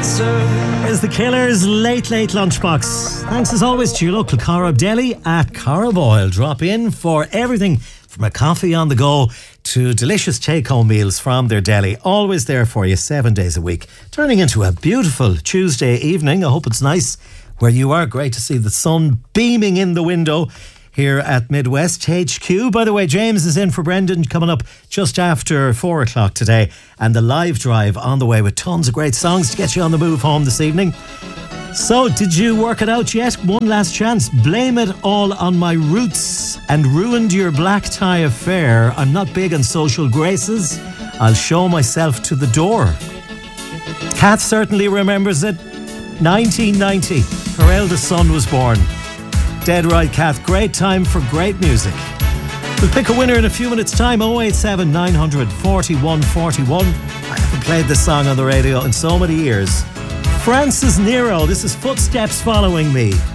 Here's the Killers' Late Late Lunchbox. Thanks as always to your local Corrib Deli at Corrib Oil. Drop in for everything from a coffee on the go to delicious take-home meals from their deli. Always there for you 7 days a week. Turning into a beautiful Tuesday evening. I hope it's nice where you are. Great to see the sun beaming in the window here at Midwest HQ. By the way, James is in for Brendan coming up just after 4 o'clock today, and the live drive on the way with tons of great songs to get you on the move home this evening. So, did you work it out yet? One last chance. Blame it all on my roots and ruined your black tie affair. I'm not big on social graces. I'll show myself to the door. Kat certainly remembers it. 1990, her eldest son was born. Dead right, Kath. Great time for great music. We'll pick a winner in a few minutes' time. 087 900 4141. I haven't played this song on the radio in so many years. Francis Nero, this is Footsteps Following Me.